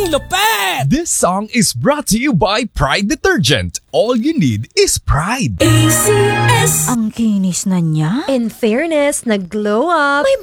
Ang lupet! This song is brought to you by Pride Detergent. All you need is pride. ACS. Ang kinis na niya. In fairness, nag-glow up. May